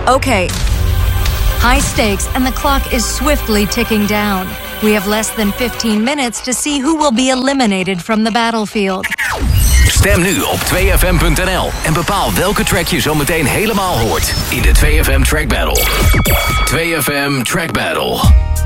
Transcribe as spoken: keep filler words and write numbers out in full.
Okay. High stakes and the clock is swiftly ticking down. We have less than fifteen minutes to see who will be eliminated from the battlefield. Stem nu op twee f m punt n l en bepaal welke track je zometeen helemaal hoort in de twee F M Track Battle. twee F M Track Battle.